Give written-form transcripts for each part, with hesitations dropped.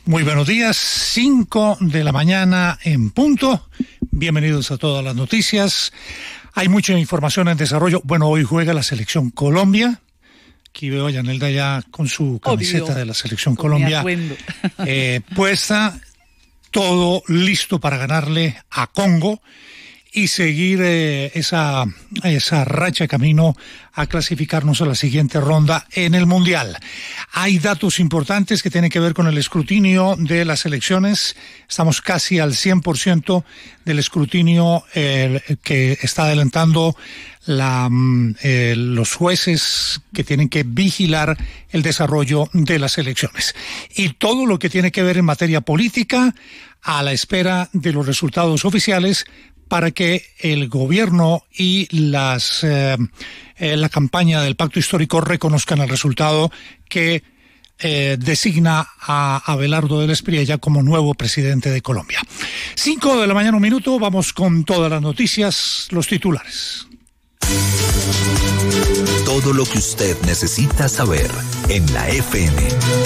Muy buenos días, 5 de la mañana en punto. Bienvenidos a todas las noticias. Hay mucha información en desarrollo. Bueno, hoy juega la selección Colombia. Aquí veo a Yanelda ya con su camiseta de la selección Colombia puesta. Todo listo para ganarle a Congo y seguir esa racha de camino a clasificarnos a la siguiente ronda en el Mundial. Hay datos importantes que tienen que ver con el escrutinio de las elecciones. Estamos casi al 100% del escrutinio que está adelantando los jueces que tienen que vigilar el desarrollo de las elecciones. Y todo lo que tiene que ver en materia política, a la espera de los resultados oficiales, para que el gobierno y la campaña del Pacto Histórico reconozcan el resultado que designa a Abelardo del Espriella como nuevo presidente de Colombia. 5 de la mañana, 1 minuto, vamos con todas las noticias, los titulares. Todo lo que usted necesita saber en la FM.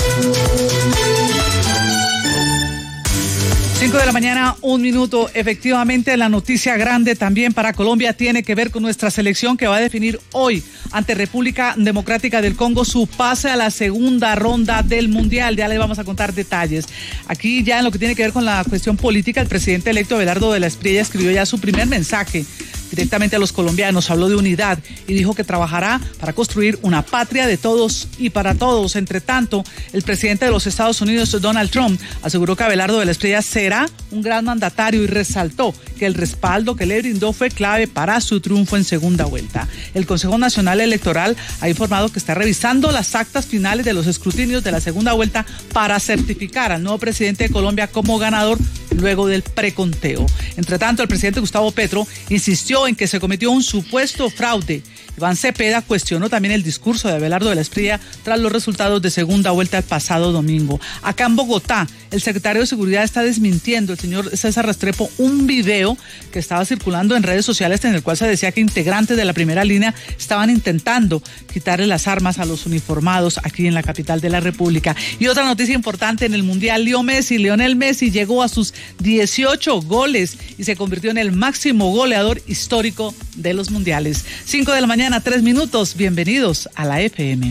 5 de la mañana, 1 minuto. Efectivamente, la noticia grande también para Colombia tiene que ver con nuestra selección que va a definir hoy ante República Democrática del Congo su pase a la segunda ronda del Mundial. Ya les vamos a contar detalles. Aquí ya en lo que tiene que ver con la cuestión política, el presidente electo Abelardo de la Espriella escribió ya su primer mensaje directamente a los colombianos. Habló de unidad y dijo que trabajará para construir una patria de todos y para todos. Entre tanto, el presidente de los Estados Unidos, Donald Trump, aseguró que Abelardo de la Espriella será un gran mandatario y resaltó que el respaldo que le brindó fue clave para su triunfo en segunda vuelta. El Consejo Nacional Electoral ha informado que está revisando las actas finales de los escrutinios de la segunda vuelta para certificar al nuevo presidente de Colombia como ganador luego del preconteo. Entre tanto, el presidente Gustavo Petro insistió en que se cometió un supuesto fraude. Iván Cepeda cuestionó también el discurso de Abelardo de la Espriella tras los resultados de segunda vuelta el pasado domingo. Acá en Bogotá, el secretario de Seguridad está desmintiendo, el señor César Restrepo, un video que estaba circulando en redes sociales en el cual se decía que integrantes de la primera línea estaban intentando quitarle las armas a los uniformados aquí en la capital de la República. Y otra noticia importante en el Mundial, Lionel Messi llegó a sus 18 goles y se convirtió en el máximo goleador histórico de los mundiales. 5 de la mañana, 3 minutos. Bienvenidos a la FM.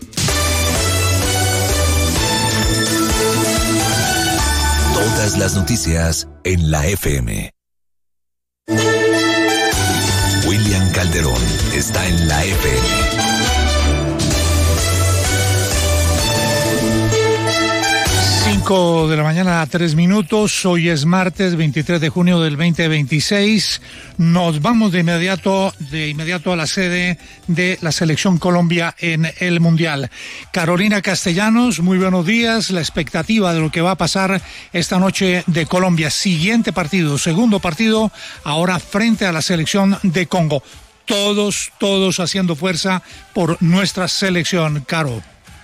Todas las noticias en la FM. William Calderón está en la FM. 5 de la mañana, 3 minutos. Hoy es martes 23 de junio del 2026. Nos vamos de inmediato a la sede de la selección Colombia en el Mundial. Carolina Castellanos, muy buenos días. La expectativa de lo que va a pasar esta noche de Colombia. Siguiente partido, segundo partido, ahora frente a la selección de Congo. Todos haciendo fuerza por nuestra selección, Caro.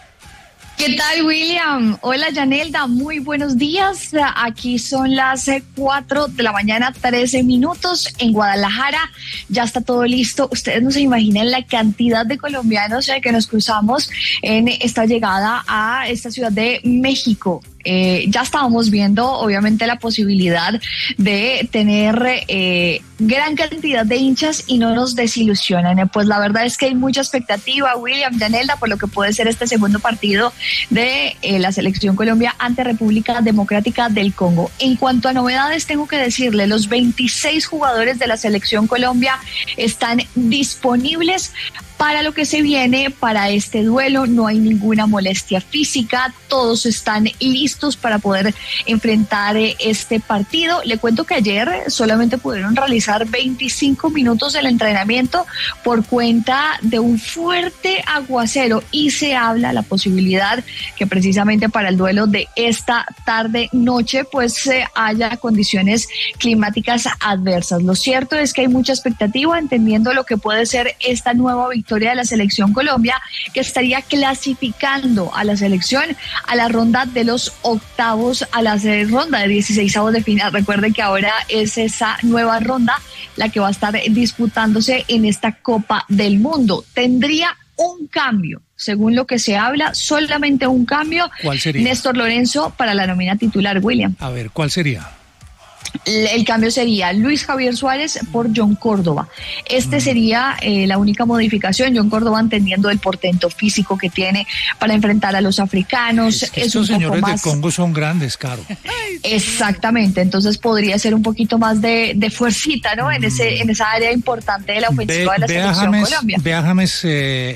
¿Qué tal, William? Hola, Yanelda, muy buenos días. Aquí son las 4 de la mañana, 13 minutos en Guadalajara. Ya está todo listo. Ustedes no se imaginan la cantidad de colombianos que nos cruzamos en esta llegada a esta ciudad de México. Ya estábamos viendo, obviamente, la posibilidad de tener gran cantidad de hinchas y no nos desilusionan. Pues la verdad es que hay mucha expectativa, William, Yanelda, por lo que puede ser este segundo partido de la selección Colombia ante República Democrática del Congo. En cuanto a novedades, tengo que decirle, los 26 jugadores de la selección Colombia están disponibles para lo que se viene para este duelo. No hay ninguna molestia física, todos están listos para poder enfrentar este partido. Le cuento que ayer solamente pudieron realizar 25 minutos del entrenamiento por cuenta de un fuerte aguacero y se habla la posibilidad que precisamente para el duelo de esta tarde-noche pues haya condiciones climáticas adversas. Lo cierto es que hay mucha expectativa entendiendo lo que puede ser esta nueva victoria de la selección Colombia, que estaría clasificando a la selección a la ronda de los octavos, a la ronda de 16avos de final. Recuerden que ahora es esa nueva ronda la que va a estar disputándose en esta Copa del Mundo. Tendría un cambio, según lo que se habla, solamente un cambio. ¿Cuál sería? Néstor Lorenzo para la nómina titular, William. A ver, ¿cuál sería? El cambio sería Luis Javier Suárez por John Córdoba. Sería la única modificación. John Córdoba, entendiendo el portento físico que tiene para enfrentar a los africanos. Estos señores de Congo son grandes, Caro. Exactamente, entonces podría ser un poquito más de fuercita, ¿no? En esa área importante de la ofensiva de la selección Colombia. Ve a James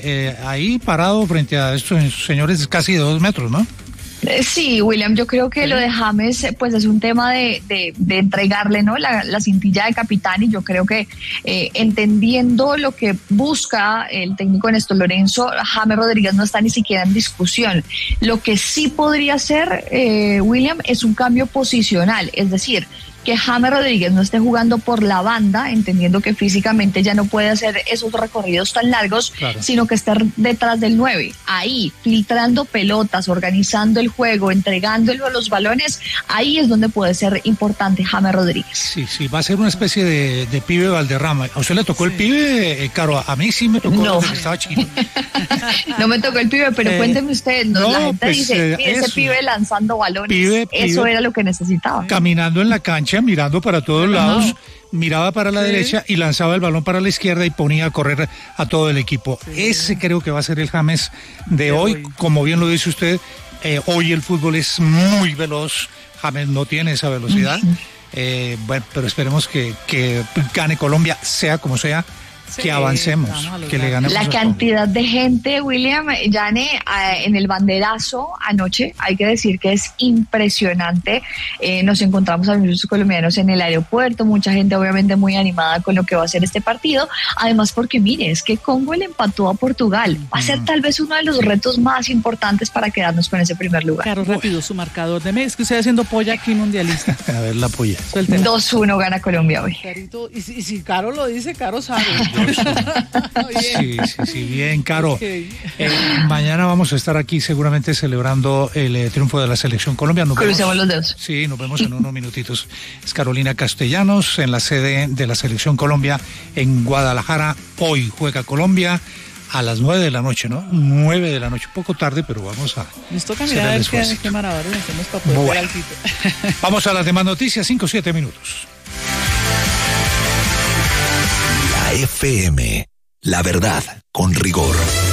ahí parado frente a estos señores casi de 2 metros, ¿no? Sí, William, yo creo que lo de James pues es un tema de entregarle, ¿no? la cintilla de capitán, y yo creo que entendiendo lo que busca el técnico Néstor Lorenzo, James Rodríguez no está ni siquiera en discusión. Lo que sí podría ser, William, es un cambio posicional, es decir, que James Rodríguez no esté jugando por la banda, entendiendo que físicamente ya no puede hacer esos recorridos tan largos, claro, sino que esté detrás del 9, ahí, filtrando pelotas, organizando el juego, entregándolo a los balones. Ahí es donde puede ser importante James Rodríguez. Sí, va a ser una especie de pibe Valderrama. ¿A usted le tocó el pibe, Caro? A mí sí me tocó, no. Desde que estaba chiquito. No me tocó el pibe, pero cuénteme usted, ¿no? La gente dice, ese pibe lanzando balones, eso era lo que necesitaba. Caminando en la cancha, mirando para todos lados, miraba para la derecha y lanzaba el balón para la izquierda y ponía a correr a todo el equipo. Ese creo que va a ser el James de hoy. Como bien lo dice usted, hoy el fútbol es muy veloz. James no tiene esa velocidad. Bueno, pero esperemos que gane Colombia, sea como sea. Que avancemos, que le ganemos. La cantidad de gente, William, Yane, en el banderazo anoche, hay que decir que es impresionante. Nos encontramos a muchos colombianos en el aeropuerto, mucha gente obviamente muy animada con lo que va a ser este partido. Además, porque mire, es que Congo le empató a Portugal. Va a ser tal vez uno de los retos más importantes para quedarnos con ese primer lugar. Claro, rápido, su marcador de mes, que usted haciendo polla aquí mundialista. A ver la polla. 2-1 gana Colombia hoy. Carito, y si Caro lo dice, Caro sabe. Sí, bien, Caro. Okay. Mañana vamos a estar aquí seguramente celebrando el triunfo de la selección Colombia. Crucemos los dedos. Sí, nos vemos en unos minutitos. Es Carolina Castellanos en la sede de la selección Colombia en Guadalajara. Hoy juega Colombia a las 9 de la noche, ¿no? 9 de la noche, un poco tarde, pero vamos a... Nos toca mirar a ver qué maravilla hacemos para poder ver al Vamos a las demás noticias, 5-7 minutos. FM, la verdad con rigor.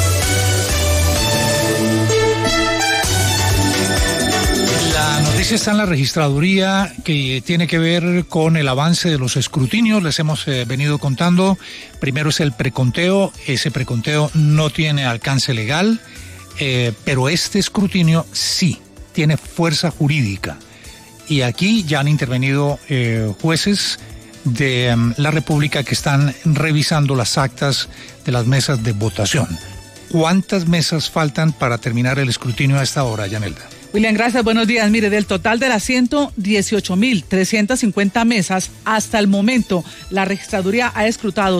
La noticia está en la registraduría, que tiene que ver con el avance de los escrutinios. Les hemos venido contando. Primero es el preconteo. Ese preconteo no tiene alcance legal, pero este escrutinio sí tiene fuerza jurídica. Y aquí ya han intervenido jueces de la República que están revisando las actas de las mesas de votación. ¿Cuántas mesas faltan para terminar el escrutinio a esta hora, Yanelda? William, gracias, buenos días. Mire, del total de las 118.350 mesas, hasta el momento la registraduría ha escrutado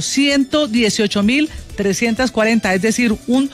118.340, es decir, un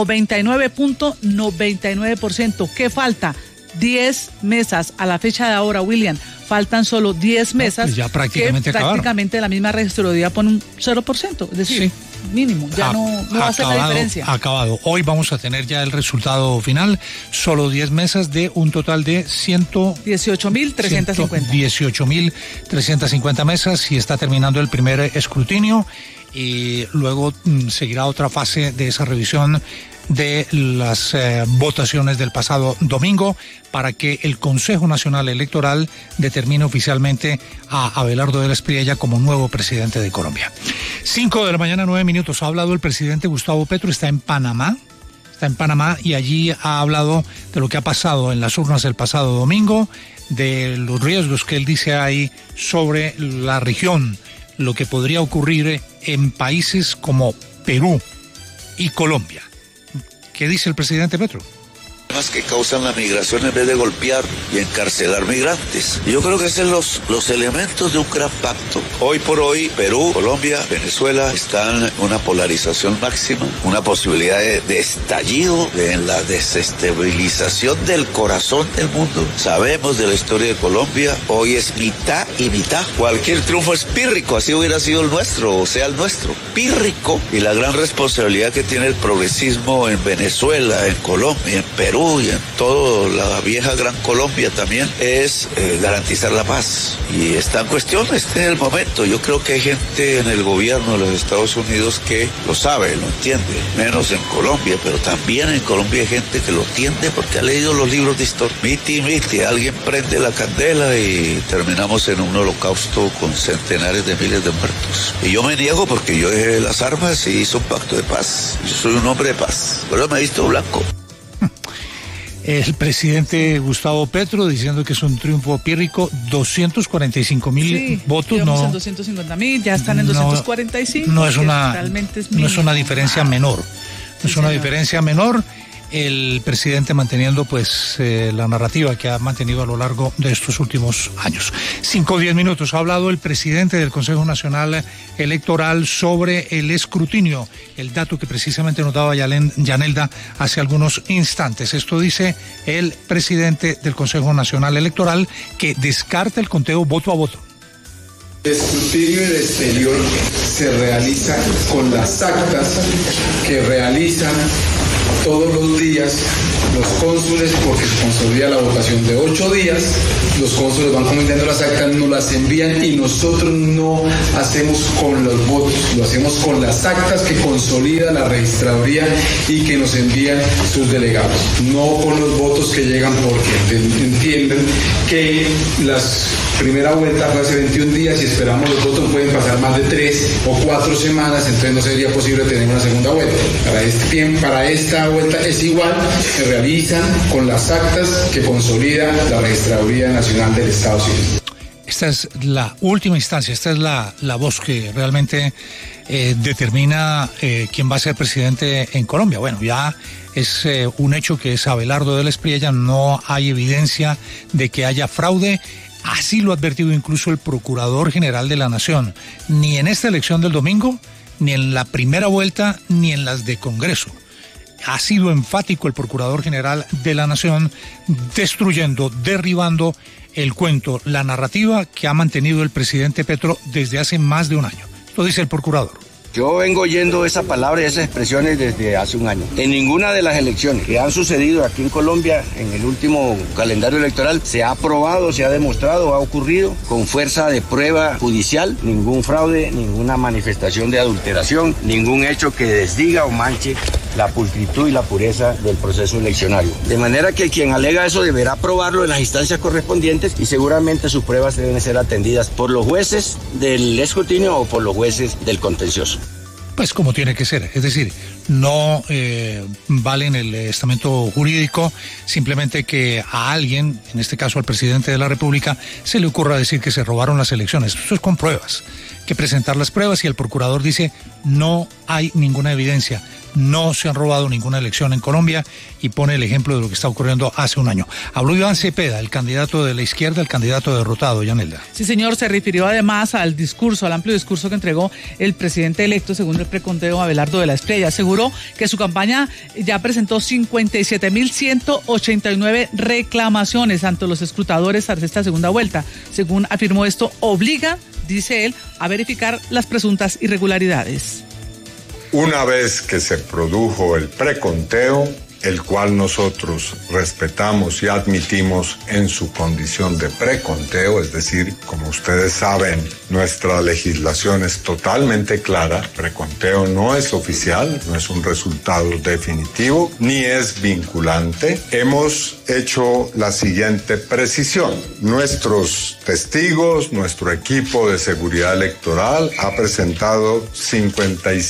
99.99%. ¿Qué falta? 10 mesas a la fecha de ahora, William. Faltan solo 10 mesas. Pues ya prácticamente que prácticamente la misma registraduría pone un 0%, es decir, mínimo, ya no va a hacer la diferencia. Acabado. Hoy vamos a tener ya el resultado final, solo 10 mesas de un total de 118.350. 118.350 mesas, y está terminando el primer escrutinio, y luego seguirá otra fase de esa revisión de las votaciones del pasado domingo para que el Consejo Nacional Electoral determine oficialmente a Abelardo de la Espriella como nuevo presidente de Colombia. 5 de la mañana, 9 minutos. Ha hablado el presidente Gustavo Petro, está en Panamá, y allí ha hablado de lo que ha pasado en las urnas el pasado domingo, de los riesgos que él dice hay sobre la región, lo que podría ocurrir en países como Perú y Colombia. ¿Qué dice el presidente Petro? problemas que causan la migración en vez de golpear y encarcelar migrantes. Y yo creo que esos son los elementos de un gran pacto. Hoy por hoy, Perú, Colombia, Venezuela están en una polarización máxima, una posibilidad de estallido, en la desestabilización del corazón del mundo. Sabemos de la historia de Colombia, hoy es mitad y mitad. Cualquier triunfo es pírrico, así hubiera sido el nuestro, o sea el nuestro, pírrico. Y la gran responsabilidad que tiene el progresismo en Venezuela, en Colombia, en Perú y en toda la vieja Gran Colombia también es garantizar la paz. Y está en cuestión, este es el momento. Yo creo que hay gente en el gobierno de los Estados Unidos que lo sabe, lo entiende, menos en Colombia, pero también en Colombia hay gente que lo entiende porque ha leído los libros de historia. Miti, alguien prende la candela y terminamos en un holocausto con centenares de miles de muertos. Y yo me niego porque yo dejé las armas y hice un pacto de paz. Yo soy un hombre de paz, pero me he visto blanco. El presidente Gustavo Petro diciendo que es un triunfo pírrico, 245.000 votos. No, en 250.000, ya están en 245. No es una diferencia menor. No es una diferencia menor. El presidente manteniendo pues la narrativa que ha mantenido a lo largo de estos últimos años. 5 o 10 minutos. Ha hablado el presidente del Consejo Nacional Electoral sobre el escrutinio, el dato que precisamente nos daba Yanelda hace algunos instantes. Esto dice el presidente del Consejo Nacional Electoral, que descarta el conteo voto a voto. El escrutinio en el exterior se realiza con las actas que realizan todos los días los cónsules, porque se consolida la votación de 8 días. Los cónsules van comentando las actas, nos las envían y nosotros no hacemos con los votos, lo hacemos con las actas que consolida la registraduría y que nos envían sus delegados, no con los votos que llegan, porque entienden que la primera vuelta fue hace 21 días y esperamos los votos pueden pasar más de 3 o 4 semanas, entonces no sería posible tener una segunda vuelta. Para esta vuelta es igual, se realizan con las actas que consolida la Registraduría Nacional del Estado Civil. Esta es la última instancia, esta es la voz que realmente determina quién va a ser presidente en Colombia. Bueno, ya es un hecho que es Abelardo del Espriella, no hay evidencia de que haya fraude. Así lo ha advertido incluso el Procurador General de la Nación. Ni en esta elección del domingo, ni en la primera vuelta, ni en las de Congreso. Ha sido enfático el Procurador General de la Nación, destruyendo, derribando el cuento, la narrativa que ha mantenido el presidente Petro desde hace más de un año. Lo dice el Procurador. Yo vengo oyendo esa palabra y esas expresiones desde hace un año. En ninguna de las elecciones que han sucedido aquí en Colombia, en el último calendario electoral, se ha probado, se ha demostrado, ha ocurrido con fuerza de prueba judicial, ningún fraude, ninguna manifestación de adulteración, ningún hecho que desdiga o manche la pulcritud y la pureza del proceso eleccionario. De manera que quien alega eso deberá probarlo en las instancias correspondientes y seguramente sus pruebas deben ser atendidas por los jueces del escrutinio o por los jueces del contencioso. Pues como tiene que ser, es decir, no vale en el estamento jurídico simplemente que a alguien, en este caso al presidente de la República, se le ocurra decir que se robaron las elecciones. Esto es con pruebas, que presentar las pruebas, y el procurador dice no hay ninguna evidencia, no se han robado ninguna elección en Colombia, y pone el ejemplo de lo que está ocurriendo hace un año. Habló Iván Cepeda, el candidato de la izquierda, el candidato derrotado, Yanelda. Sí, señor, se refirió además al discurso, al amplio discurso que entregó el presidente electo según el preconteo Abelardo de la Espriella. Aseguró que su campaña ya presentó 57.189 reclamaciones ante los escrutadores tras esta segunda vuelta. Según afirmó, esto obliga, dice él, a verificar las presuntas irregularidades. Una vez que se produjo el preconteo, el cual nosotros respetamos y admitimos en su condición de preconteo, es decir, como ustedes saben, nuestra legislación es totalmente clara. Preconteo no es oficial, no es un resultado definitivo, ni es vinculante. Hemos hecho la siguiente precisión. Nuestros testigos, nuestro equipo de seguridad electoral ha presentado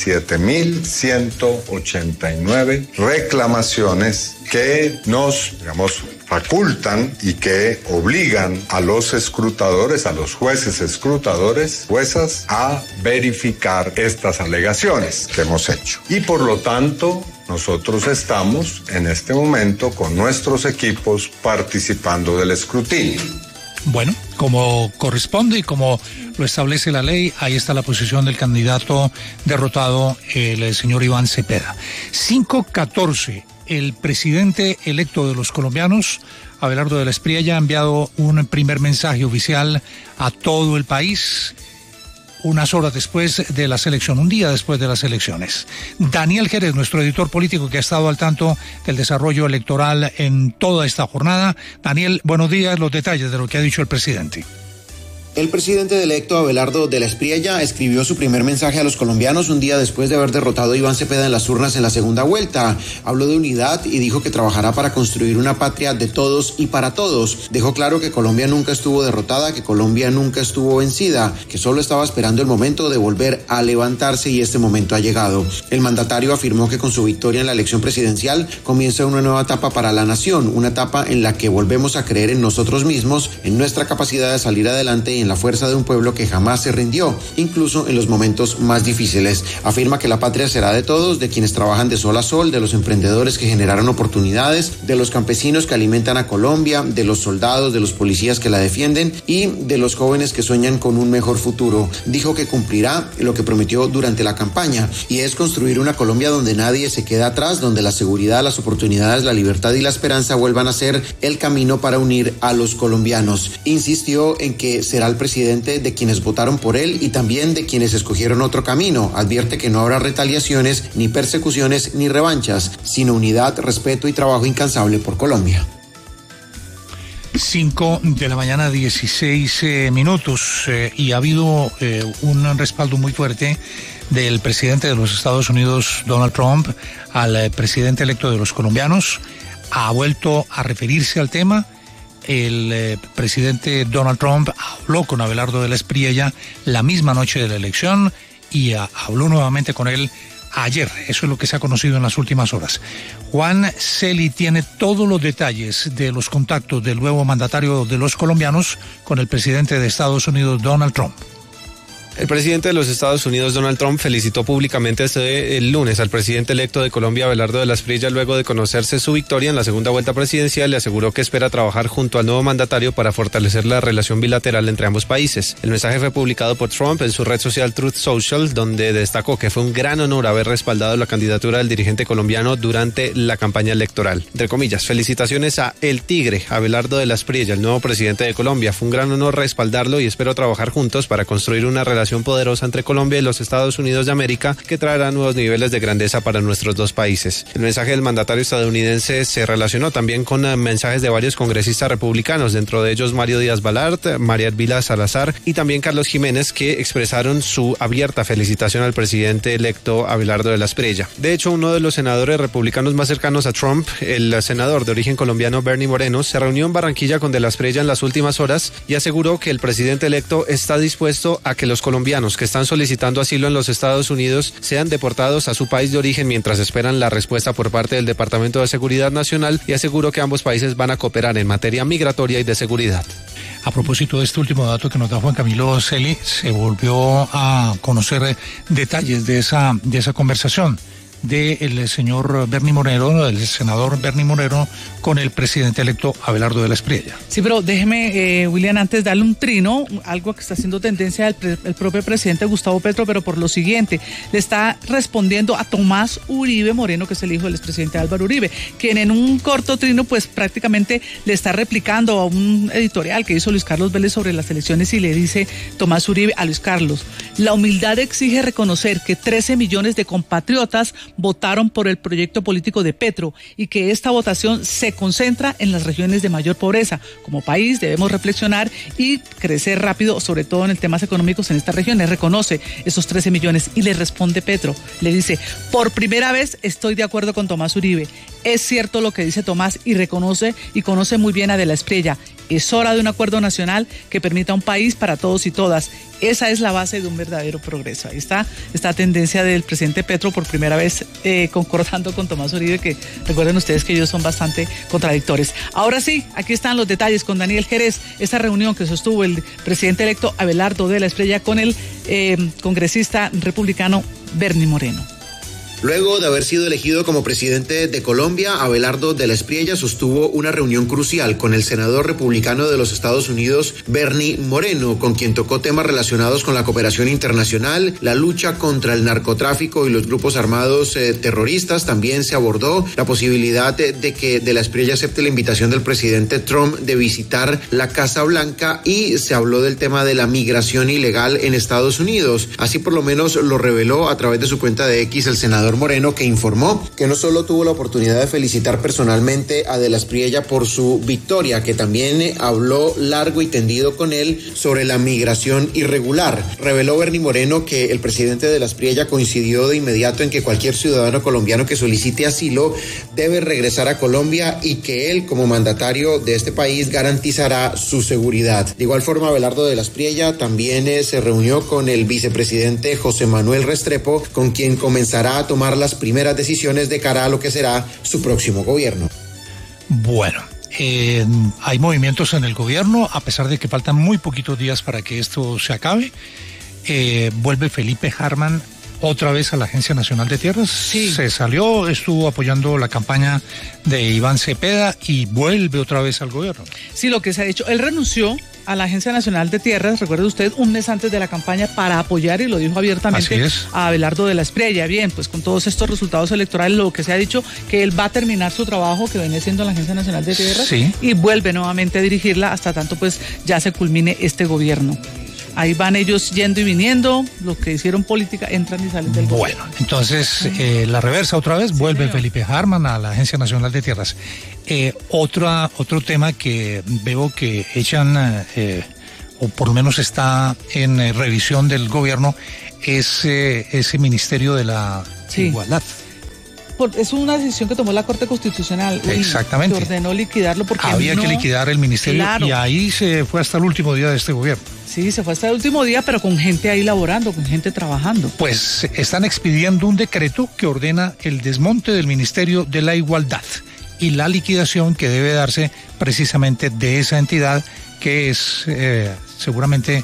57.189 reclamaciones que nos, facultan y que obligan a los escrutadores, a los jueces escrutadores, juezas, a verificar estas alegaciones que hemos hecho. Y por lo tanto, nosotros estamos en este momento con nuestros equipos participando del escrutinio. Bueno, como corresponde y como lo establece la ley, ahí está la posición del candidato derrotado, el señor Iván Cepeda. 5:14, el presidente electo de los colombianos, Abelardo de la Espriella, ha enviado un primer mensaje oficial a todo el país, unas horas después de la elección, un día después de las elecciones. Daniel Jerez, nuestro editor político que ha estado al tanto del desarrollo electoral en toda esta jornada. Daniel, buenos días, los detalles de lo que ha dicho el presidente. El presidente electo Abelardo de la Espriella escribió su primer mensaje a los colombianos un día después de haber derrotado a Iván Cepeda en las urnas en la segunda vuelta. Habló de unidad y dijo que trabajará para construir una patria de todos y para todos. Dejó claro que Colombia nunca estuvo derrotada, que Colombia nunca estuvo vencida, que solo estaba esperando el momento de volver a levantarse y este momento ha llegado. El mandatario afirmó que con su victoria en la elección presidencial comienza una nueva etapa para la nación, una etapa en la que volvemos a creer en nosotros mismos, en nuestra capacidad de salir adelante y en la fuerza de un pueblo que jamás se rindió, incluso en los momentos más difíciles. Afirma que la patria será de todos, de quienes trabajan de sol a sol, de los emprendedores que generaron oportunidades, de los campesinos que alimentan a Colombia, de los soldados, de los policías que la defienden y de los jóvenes que sueñan con un mejor futuro. Dijo que cumplirá lo que prometió durante la campaña y es construir una Colombia donde nadie se queda atrás, donde la seguridad, las oportunidades, la libertad y la esperanza vuelvan a ser el camino para unir a los colombianos. Insistió en que será el presidente de quienes votaron por él y también de quienes escogieron otro camino. Advierte que no habrá retaliaciones, ni persecuciones, ni revanchas, sino unidad, respeto y trabajo incansable por Colombia. 5 de la mañana, 16 minutos, y ha habido un respaldo muy fuerte del presidente de los Estados Unidos, Donald Trump, al presidente electo de los colombianos. Ha vuelto a referirse al tema. El presidente Donald Trump habló con Abelardo de la Espriella la misma noche de la elección y habló nuevamente con él ayer. Eso es lo que se ha conocido en las últimas horas. Juan Celi tiene todos los detalles de los contactos del nuevo mandatario de los colombianos con el presidente de Estados Unidos, Donald Trump. El presidente de los Estados Unidos, Donald Trump, felicitó públicamente el lunes al presidente electo de Colombia, Abelardo de la Espriella, luego de conocerse su victoria en la segunda vuelta presidencial, y aseguró que espera trabajar junto al nuevo mandatario para fortalecer la relación bilateral entre ambos países. El mensaje fue publicado por Trump en su red social Truth Social, donde destacó que fue un gran honor haber respaldado la candidatura del dirigente colombiano durante la campaña electoral. Entre comillas, felicitaciones a El Tigre, Abelardo de la Espriella, el nuevo presidente de Colombia. Fue un gran honor respaldarlo y espero trabajar juntos para construir una relación poderosa entre Colombia y los Estados Unidos de América que traerá nuevos niveles de grandeza para nuestros dos países. El mensaje del mandatario estadounidense se relacionó también con mensajes de varios congresistas republicanos, dentro de ellos Mario Díaz Balart, María Elvira Salazar y también Carlos Jiménez, que expresaron su abierta felicitación al presidente electo Abelardo de la Espriella. De hecho, uno de los senadores republicanos más cercanos a Trump, el senador de origen colombiano Bernie Moreno, se reunió en Barranquilla con de la Espriella en las últimas horas y aseguró que el presidente electo está dispuesto a que los colombianos que están solicitando asilo en los Estados Unidos sean deportados a su país de origen mientras esperan la respuesta por parte del Departamento de Seguridad Nacional, y aseguró que ambos países van a cooperar en materia migratoria y de seguridad. A propósito de este último dato que nos da Juan Camilo Celi, se volvió a conocer detalles de esa conversación del señor Bernie Moreno, del senador Bernie Moreno, con el presidente electo Abelardo de la Espriella. Sí, pero déjeme, William, antes darle un trino, algo que está haciendo tendencia el propio presidente Gustavo Petro, pero por lo siguiente, le está respondiendo a Tomás Uribe Moreno, que es el hijo del expresidente Álvaro Uribe, quien en un corto trino, pues prácticamente le está replicando a un editorial que hizo Luis Carlos Vélez sobre las elecciones, y le dice Tomás Uribe a Luis Carlos: la humildad exige reconocer que 13 millones de compatriotas votaron por el proyecto político de Petro y que esta votación se concentra en las regiones de mayor pobreza. Como país debemos reflexionar y crecer rápido, sobre todo en temas económicos en estas regiones. Reconoce esos 13 millones y le responde Petro, le dice: por primera vez estoy de acuerdo con Tomás Uribe. Es cierto lo que dice Tomás y reconoce y conoce muy bien a De la Espriella. Es hora de un acuerdo nacional que permita un país para todos y todas. Esa es la base de un verdadero progreso. Ahí está esta tendencia del presidente Petro por primera vez concordando con Tomás Uribe, que recuerden ustedes que ellos son bastante contradictores. Ahora sí, aquí están los detalles con Daniel Jerez, esta reunión que sostuvo el presidente electo Abelardo de la Espriella con el congresista republicano Bernie Moreno. Luego de haber sido elegido como presidente de Colombia, Abelardo de la Espriella sostuvo una reunión crucial con el senador republicano de los Estados Unidos, Bernie Moreno, con quien tocó temas relacionados con la cooperación internacional, la lucha contra el narcotráfico y los grupos armados terroristas. También se abordó la posibilidad de que de la Espriella acepte la invitación del presidente Trump de visitar la Casa Blanca, y se habló del tema de la migración ilegal en Estados Unidos. Así por lo menos lo reveló a través de su cuenta de X el senador Moreno, que informó que no solo tuvo la oportunidad de felicitar personalmente a De la Espriella por su victoria, que también habló largo y tendido con él sobre la migración irregular. Reveló Bernie Moreno que el presidente De la Espriella coincidió de inmediato en que cualquier ciudadano colombiano que solicite asilo debe regresar a Colombia y que él, como mandatario de este país, garantizará su seguridad. De igual forma, Abelardo de la Espriella también se reunió con el vicepresidente José Manuel Restrepo, con quien comenzará a tomar las primeras decisiones de cara a lo que será su próximo gobierno. Bueno, hay movimientos en el gobierno, a pesar de que faltan muy poquitos días para que esto se acabe. Vuelve Felipe Hartmann otra vez a la Agencia Nacional de Tierras. Sí. Se salió, estuvo apoyando la campaña de Iván Cepeda y vuelve otra vez al gobierno. Sí, lo que se ha dicho, él renunció a la Agencia Nacional de Tierras, recuerde usted, un mes antes de la campaña para apoyar, y lo dijo abiertamente, a Abelardo de la Espriella. Bien, pues con todos estos resultados electorales, lo que se ha dicho, que él va a terminar su trabajo que viene siendo la Agencia Nacional de Tierras, sí, y vuelve nuevamente a dirigirla hasta tanto pues ya se culmine este gobierno. Ahí van ellos yendo y viniendo, los que hicieron política entran y salen del gobierno. Bueno, entonces la reversa otra vez, sí, vuelve señor Felipe Hartmann a la Agencia Nacional de Tierras. Otro tema que veo que echan, o por lo menos está en revisión del gobierno, es ese Ministerio de la Igualdad. Es una decisión que tomó la Corte Constitucional. Exactamente. Que ordenó liquidarlo porque había que liquidar el ministerio, claro, y ahí se fue hasta el último día de este gobierno. Sí, se fue hasta el último día, pero con gente ahí laborando, con gente trabajando. Pues están expidiendo un decreto que ordena el desmonte del Ministerio de la Igualdad y la liquidación que debe darse precisamente de esa entidad, que es seguramente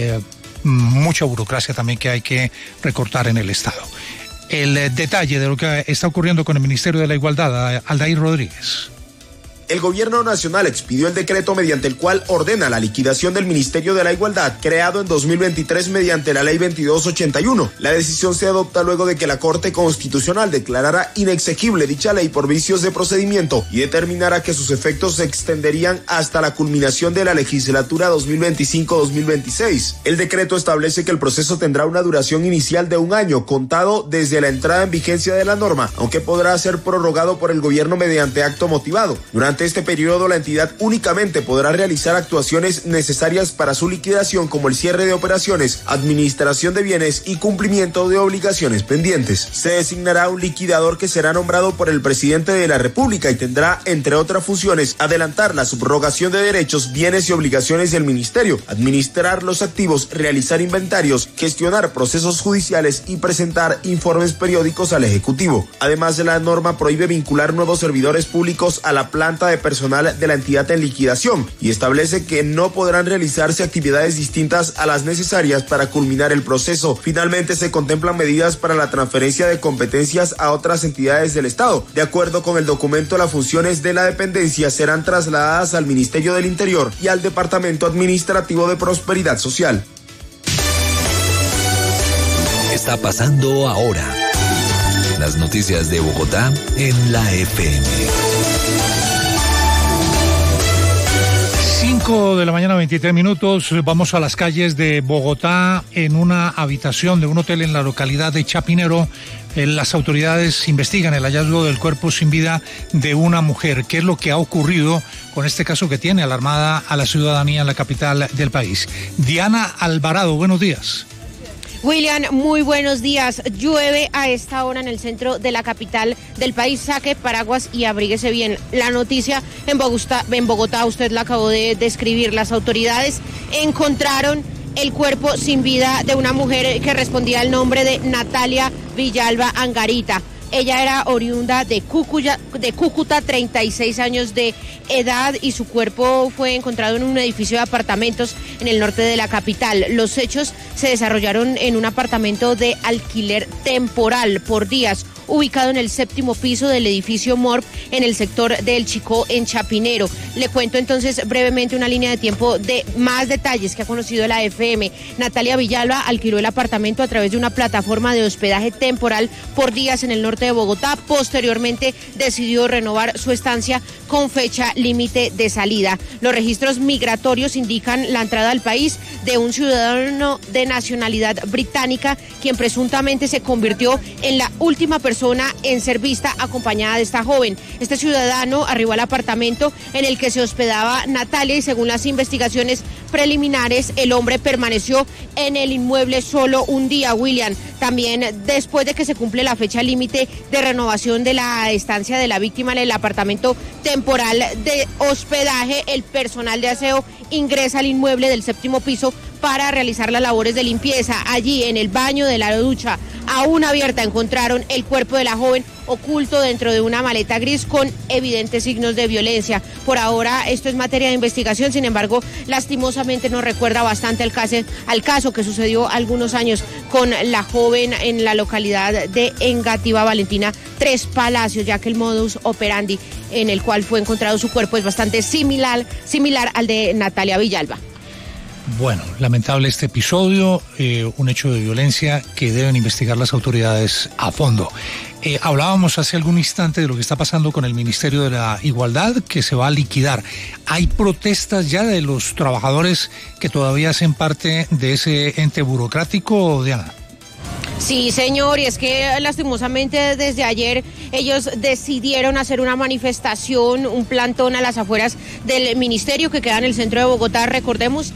mucha burocracia también que hay que recortar en el Estado. El detalle de lo que está ocurriendo con el Ministerio de la Igualdad, Aldair Rodríguez. El gobierno nacional expidió el decreto mediante el cual ordena la liquidación del Ministerio de la Igualdad, creado en 2023 mediante la Ley 2281. La decisión se adopta luego de que la Corte Constitucional declarara inexequible dicha ley por vicios de procedimiento y determinara que sus efectos se extenderían hasta la culminación de la legislatura 2025-2026. El decreto establece que el proceso tendrá una duración inicial de 1 año, contado desde la entrada en vigencia de la norma, aunque podrá ser prorrogado por el gobierno mediante acto motivado. Durante este periodo, la entidad únicamente podrá realizar actuaciones necesarias para su liquidación, como el cierre de operaciones, administración de bienes y cumplimiento de obligaciones pendientes. Se designará un liquidador que será nombrado por el presidente de la República y tendrá, entre otras funciones, adelantar la subrogación de derechos, bienes y obligaciones del ministerio, administrar los activos, realizar inventarios, gestionar procesos judiciales y presentar informes periódicos al Ejecutivo. Además, la norma prohíbe vincular nuevos servidores públicos a la planta de personal de la entidad en liquidación y establece que no podrán realizarse actividades distintas a las necesarias para culminar el proceso. Finalmente, se contemplan medidas para la transferencia de competencias a otras entidades del Estado. De acuerdo con el documento, las funciones de la dependencia serán trasladadas al Ministerio del Interior y al Departamento Administrativo de Prosperidad Social. Está pasando ahora. Las noticias de Bogotá en la FM. 5 de la mañana, 23 minutos. Vamos a las calles de Bogotá. En una habitación de un hotel en la localidad de Chapinero, las autoridades investigan el hallazgo del cuerpo sin vida de una mujer. ¿Qué es lo que ha ocurrido con este caso que tiene alarmada a la ciudadanía en la capital del país? Diana Alvarado, buenos días. William, muy buenos días. Llueve a esta hora en el centro de la capital del país. Saque paraguas y abríguese bien. La noticia en Bogotá, usted la acabó de describir. Las autoridades encontraron el cuerpo sin vida de una mujer que respondía al nombre de Natalia Villalba Angarita. Ella era oriunda de Cúcuta, 36 años de edad, y su cuerpo fue encontrado en un edificio de apartamentos en el norte de la capital. Los hechos se desarrollaron en un apartamento de alquiler temporal por días, ubicado en el 7º piso del edificio Morp en el sector del Chicó, en Chapinero. Le cuento entonces brevemente una línea de tiempo de más detalles que ha conocido la FM. Natalia Villalba alquiló el apartamento a través de una plataforma de hospedaje temporal por días en el norte de Bogotá. Posteriormente decidió renovar su estancia con fecha límite de salida. Los registros migratorios indican la entrada al país de un ciudadano de nacionalidad británica, quien presuntamente se convirtió en la última persona en ser vista acompañada de esta joven. Este ciudadano arribó al apartamento en el que se hospedaba Natalia y, según las investigaciones preliminares, el hombre permaneció en el inmueble solo un día, William. También después de que se cumple la fecha límite de renovación de la estancia de la víctima en el apartamento temporal de hospedaje, el personal de aseo ingresa al inmueble del 7º piso para realizar las labores de limpieza. Allí, en el baño de la ducha aún abierta, encontraron el cuerpo de la joven oculto dentro de una maleta gris con evidentes signos de violencia. Por ahora esto es materia de investigación, sin embargo, lastimosamente nos recuerda bastante al caso que sucedió algunos años con la joven en la localidad de Engativá, Valentina Tres Palacios, ya que el modus operandi en el cual fue encontrado su cuerpo es bastante similar al de Natalia Villalba. Bueno, lamentable este episodio, un hecho de violencia que deben investigar las autoridades a fondo. Hablábamos hace algún instante de lo que está pasando con el Ministerio de la Igualdad, que se va a liquidar. ¿Hay protestas ya de los trabajadores que todavía hacen parte de ese ente burocrático, Diana? Sí, señor, y es que lastimosamente desde ayer ellos decidieron hacer una manifestación, un plantón a las afueras del ministerio que queda en el centro de Bogotá, recordemos,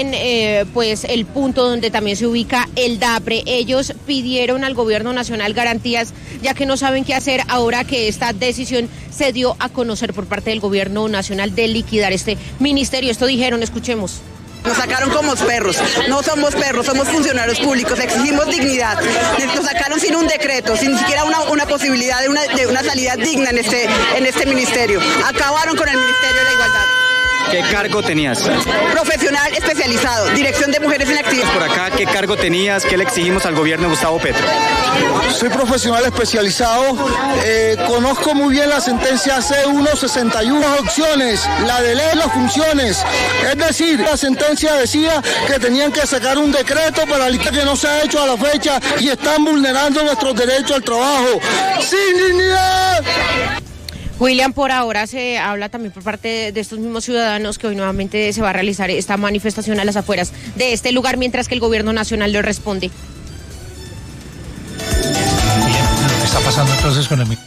en pues el punto donde también se ubica el DAPRE. Ellos pidieron al gobierno nacional garantías, ya que no saben qué hacer ahora que esta decisión se dio a conocer por parte del gobierno nacional de liquidar este ministerio. Esto dijeron, escuchemos. Nos sacaron como perros, no somos perros, somos funcionarios públicos, exigimos dignidad. Nos sacaron sin un decreto, sin ni siquiera una posibilidad de una salida digna en este ministerio. Acabaron con el Ministerio de la Igualdad. ¿Qué cargo tenías? Profesional especializado, Dirección de Mujeres en Actividad. Por acá, ¿qué cargo tenías? ¿Qué le exigimos al gobierno de Gustavo Petro? Soy profesional especializado, conozco muy bien la sentencia C1 61 opciones, la de ley las funciones. Es decir, la sentencia decía que tenían que sacar un decreto para el que no se ha hecho a la fecha y están vulnerando nuestros derechos al trabajo. ¡Sin dignidad! William, por ahora se habla también por parte de estos mismos ciudadanos que hoy nuevamente se va a realizar esta manifestación a las afueras de este lugar, mientras que el gobierno nacional le responde. Bien, ¿qué está pasando entonces con el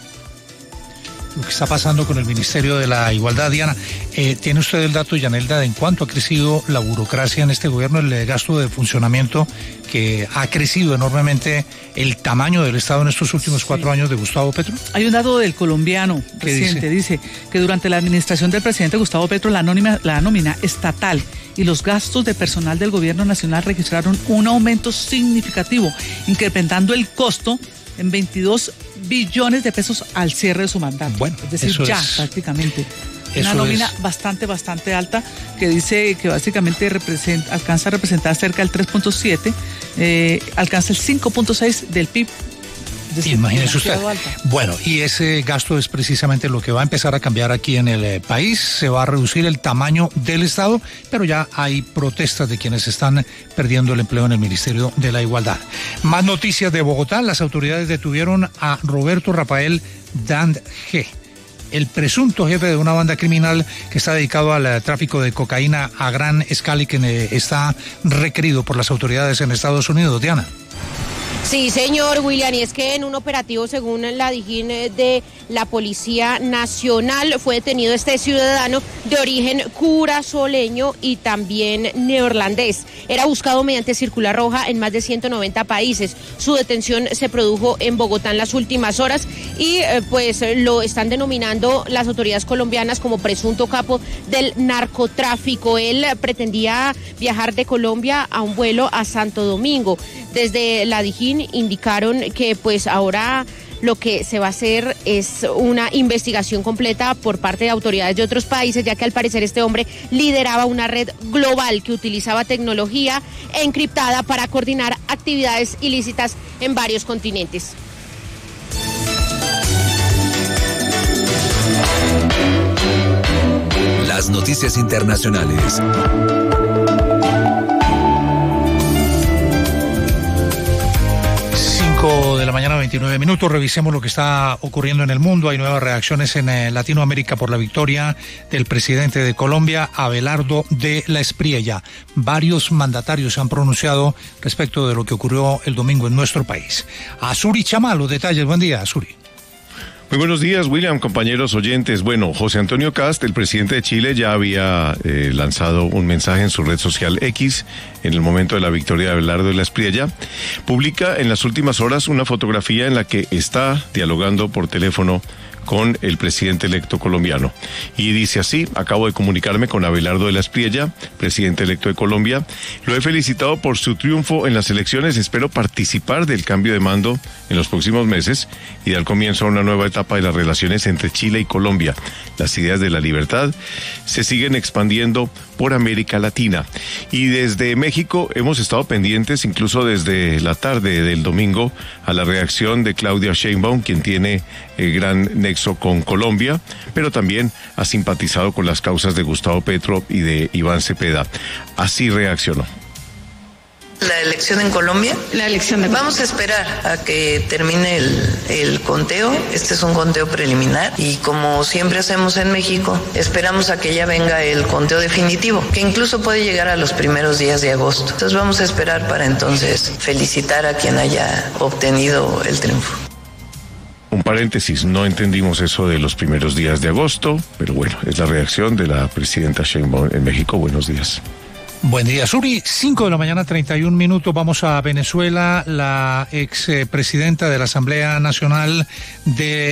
Ministerio de la Igualdad, Diana? ¿Tiene usted el dato, Yanelda, de en cuánto ha crecido la burocracia en este gobierno, el gasto de funcionamiento, que ha crecido enormemente el tamaño del Estado en estos últimos 4 años de Gustavo Petro? Hay un dato del colombiano reciente, dice que durante la administración del presidente Gustavo Petro la nómina estatal y los gastos de personal del gobierno nacional registraron un aumento significativo, incrementando el costo en 22 billones de pesos al cierre de su mandato. Bueno, es decir, ya prácticamente. Una nómina bastante alta, que dice que básicamente alcanza a representar cerca del 3.7, alcanza el 5.6 del PIB. Imagínese usted. Bueno, y ese gasto es precisamente lo que va a empezar a cambiar aquí en el país. Se va a reducir el tamaño del Estado, pero ya hay protestas de quienes están perdiendo el empleo en el Ministerio de la Igualdad. Más noticias de Bogotá. Las autoridades detuvieron a Roberto Rafael Dand G., el presunto jefe de una banda criminal que está dedicado al tráfico de cocaína a gran escala y que está requerido por las autoridades en Estados Unidos. Diana. Sí, señor William, y es que en un operativo, según la Dijín de la Policía Nacional, fue detenido este ciudadano de origen curazoleño y también neerlandés. Era buscado mediante circular roja en más de 190 países. Su detención se produjo en Bogotá en las últimas horas y pues lo están denominando las autoridades colombianas como presunto capo del narcotráfico. Él pretendía viajar de Colombia a un vuelo a Santo Domingo. Desde la Dijín indicaron que pues ahora lo que se va a hacer es una investigación completa por parte de autoridades de otros países, ya que al parecer este hombre lideraba una red global que utilizaba tecnología encriptada para coordinar actividades ilícitas en varios continentes. Las noticias internacionales. 5 de la mañana, 29 minutos. Revisemos lo que está ocurriendo en el mundo. Hay nuevas reacciones en Latinoamérica por la victoria del presidente de Colombia, Abelardo de la Espriella. Varios mandatarios se han pronunciado respecto de lo que ocurrió el domingo en nuestro país. Azuri Chama, los detalles. Buen día, Azuri. Muy buenos días, William, compañeros oyentes. Bueno, José Antonio Cast, el presidente de Chile, ya había lanzado un mensaje en su red social X en el momento de la victoria de Abelardo de la Espriella. Publica en las últimas horas una fotografía en la que está dialogando por teléfono con el presidente electo colombiano. Y dice así: acabo de comunicarme con Abelardo de la Espriella, presidente electo de Colombia. Lo he felicitado por su triunfo en las elecciones. Espero participar del cambio de mando en los próximos meses y dar comienzo a una nueva etapa de las relaciones entre Chile y Colombia. Las ideas de la libertad se siguen expandiendo por América Latina. Y desde México hemos estado pendientes, incluso desde la tarde del domingo, a la reacción de Claudia Sheinbaum, quien tiene gran nexo con Colombia, pero también ha simpatizado con las causas de Gustavo Petro y de Iván Cepeda. Así reaccionó. La elección en Colombia. Vamos a esperar a que termine el conteo. Este es un conteo preliminar y, como siempre hacemos en México, esperamos a que ya venga el conteo definitivo, que incluso puede llegar a los primeros días de agosto. Entonces vamos a esperar para entonces felicitar a quien haya obtenido el triunfo. Un paréntesis, no entendimos eso de los primeros días de agosto, pero bueno, es la reacción de la presidenta Sheinbaum en México. Buenos días. Buen día, Suri. 5 de la mañana, 31 minutos. Vamos a Venezuela. La expresidenta de la Asamblea Nacional de